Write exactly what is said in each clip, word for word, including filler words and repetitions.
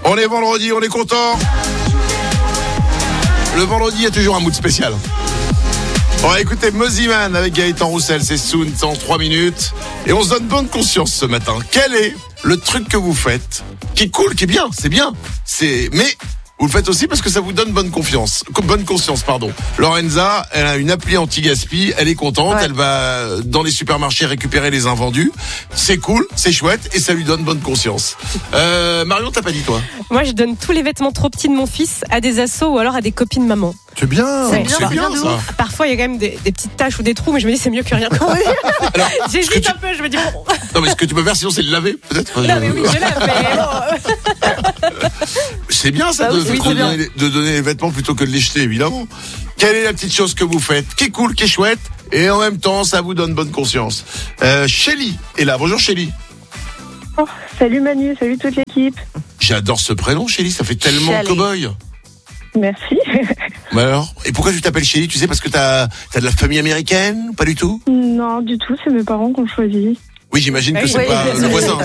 On est vendredi, on est content. Le vendredi, il y a toujours un mood spécial. On va écouter Mosiman avec Gaëtan Roussel, c'est soon dans trois minutes. Et on se donne bonne conscience ce matin. Quel est le truc que vous faites qui est cool, qui est bien, c'est bien. C'est mais vous le faites aussi parce que ça vous donne bonne confiance, bonne conscience, pardon. Lorenza, elle a une appli anti-gaspi, elle est contente, ouais. Elle va dans les supermarchés récupérer les invendus. C'est cool, c'est chouette et ça lui donne bonne conscience. Euh, Marion, t'as pas dit toi ? Moi, je donne tous les vêtements trop petits de mon fils à des assos ou alors à des copines maman. C'est bien, c'est bien, c'est bien, bien ça. Parfois, il y a quand même des, des petites taches ou des trous, mais je me dis c'est mieux que rien. Alors, j'hésite tu... un peu, je me dis bon. Non, mais ce que tu peux faire, sinon, c'est le laver, peut-être. Non, mais oui, je lave, mais bon. C'est bien ça, bah, de, oui, de, de, donner, de donner les vêtements plutôt que de les jeter, évidemment. Quelle est la petite chose que vous faites, qui est cool, qui est chouette, et en même temps, ça vous donne bonne conscience. Euh, Shelly est là. Bonjour, Shelly. Oh, salut Manu, salut toute l'équipe. J'adore ce prénom, Shelly, ça fait tellement Shelly. Cow-boy. Merci. Mais alors, et pourquoi tu t'appelles Shelly ? Tu sais, parce que t'as, t'as de la famille américaine ou pas du tout ? Non, du tout, c'est mes parents qui ont choisi. Oui, j'imagine que oui, c'est oui, pas oui, le oui. voisin.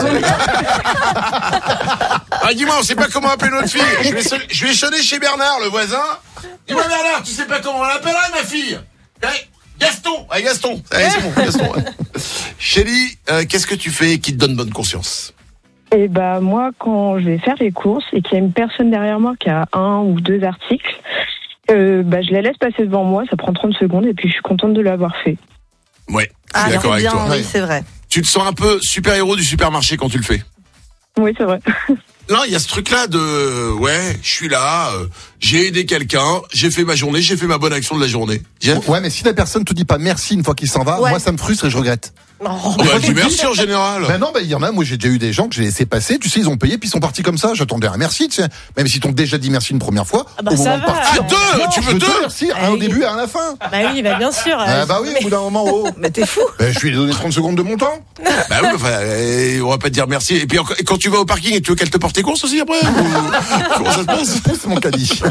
Ah, dis-moi, on sait pas comment appeler notre fille. Je vais, sonner, je vais sonner chez Bernard, le voisin. Dis-moi, Bernard, tu sais pas comment on l'appellerait, ma fille ? Gaston. Allez, Gaston. Allez, c'est bon, Gaston. Ouais. Shelly, euh, qu'est-ce que tu fais qui te donne bonne conscience ? Et bah, moi, quand je vais faire les courses et qu'il y a une personne derrière moi qui a un ou deux articles, euh, bah, je la laisse passer devant moi, ça prend trente secondes et puis je suis contente de l'avoir fait. Ouais, je suis ah, d'accord avec bien, toi. Oui, c'est vrai. Tu te sens un peu super-héros du supermarché quand tu le fais. Oui, c'est vrai. Non, il y a ce truc-là de, ouais, je suis là, euh, j'ai aidé quelqu'un, j'ai fait ma journée, j'ai fait ma bonne action de la journée. Jeff ? Ouais, mais si la personne te dit pas merci une fois qu'il s'en va, ouais. Moi ça me frustre et je regrette. Oh, bah, dis merci en général. Ben non, ben il y en a, moi j'ai déjà eu des gens que j'ai laissé passer, tu sais, ils ont payé puis ils sont partis comme ça, j'attendais un merci, tu sais. Même s'ils t'ont déjà dit merci une première fois, ah bah au ça moment va. de partir. Ah, deux, tu veux deux, deux merci, ah, un au oui. début et un à la fin. Bah oui, bah bien sûr. Ah bah oui, au bout d'un moment, oh. Mais t'es fou. Ben je lui ai donné trente secondes de mon temps. Bah oui, enfin, euh, on va pas te dire merci. Et puis quand tu vas au parking, et tu veux qu'elle te porte tes courses aussi après ? Comment ça se passe ? C'est mon caddie.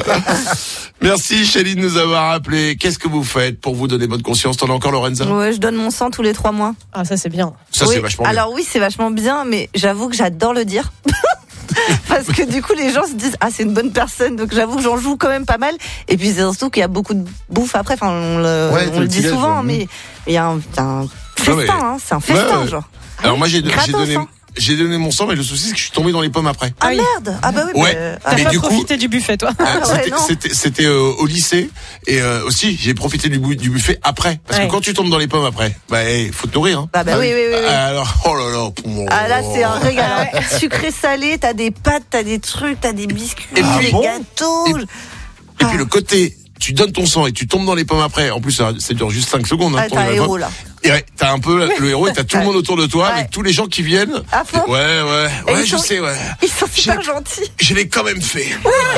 Merci Shelly de nous avoir appelé. Qu'est-ce que vous faites pour vous donner bonne conscience ? T'en as encore, Lorenza ? Ouais, je donne mon sang tous les trois mois. Ah, ça c'est bien. Ça oui. c'est vachement bien. Alors oui, c'est vachement bien, mais j'avoue que j'adore le dire. Parce que du coup, les gens se disent ah c'est une bonne personne, donc j'avoue que j'en joue quand même pas mal. Et puis c'est surtout qu'il y a beaucoup de bouffe après. Enfin, on le, ouais, on le dit souvent, mais il y a un, un festin, mais... hein, c'est un festin, ouais, ouais. genre. Alors moi j'ai, j'ai donné. Hein. J'ai donné mon sang, mais le souci c'est que je suis tombé dans les pommes après. Ah merde. Ah bah oui. Ouais. Mais, T'as mais pas du profité coup, du buffet, toi. Euh, ah, c'était, ouais, c'était, c'était euh, au lycée et euh, aussi j'ai profité du, du buffet après, parce ouais. que quand tu tombes dans les pommes après, bah hey, faut te nourrir. Hein. Bah, bah ah, oui, oui, oui, oui. Alors oh là là. Oh, ah là c'est un régal. Sucré salé, t'as des pâtes, t'as des trucs, t'as des biscuits, et puis, des bon, gâteaux. Et, et puis le côté, tu donnes ton sang et tu tombes dans les pommes après. En plus ça, ça dure juste cinq secondes. Hein, ah, t'as un héros là. Et ouais, t'as un peu le héros et t'as tout le monde autour de toi, ouais. avec tous les gens qui viennent. À fond. Ouais, ouais, et ouais, je sont, sais, ouais. Ils sont super j'ai, gentils. Je l'ai quand même fait.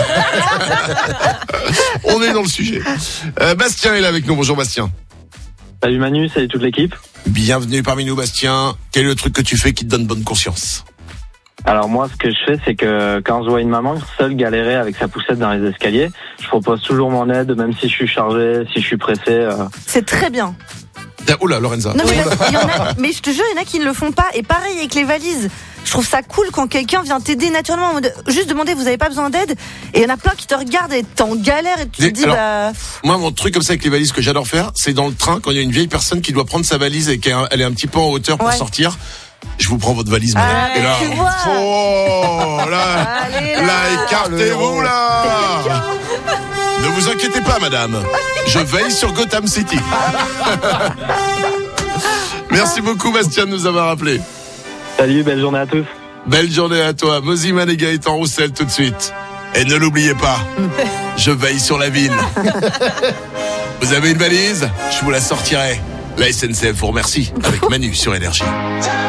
On est dans le sujet. Euh, Bastien est là avec nous. Bonjour Bastien. Salut Manu, salut toute l'équipe. Bienvenue parmi nous Bastien. Quel est le truc que tu fais qui te donne bonne conscience ? Alors moi, ce que je fais, c'est que quand je vois une maman seule galérer avec sa poussette dans les escaliers, je propose toujours mon aide, même si je suis chargé, si je suis pressé. Euh... C'est très bien. Oh là, Lorenza. Non, mais, il y en a, mais je te jure, il y en a qui ne le font pas. Et pareil avec les valises. Je trouve ça cool quand quelqu'un vient t'aider naturellement. En mode, juste demander, vous avez pas besoin d'aide. Et il y en a plein qui te regardent et t'es en galère et tu te dis, alors, bah. Moi, mon truc comme ça avec les valises que j'adore faire, c'est dans le train, quand il y a une vieille personne qui doit prendre sa valise et qu'elle est un petit peu en hauteur pour ouais. sortir. Je vous prends votre valise, madame. Ah, et là, tu vois. oh, là, Allez, là, là, écartez-vous, là. Ne vous inquiétez pas, madame. Je veille sur Gotham City. Merci beaucoup, Bastien, de nous avoir appelé. Salut, belle journée à tous. Belle journée à toi. Mosiman et Gaëtan Roussel tout de suite. Et ne l'oubliez pas, je veille sur la ville. Vous avez une valise ? Je vous la sortirai. La S N C F vous remercie avec Manu sur Énergie.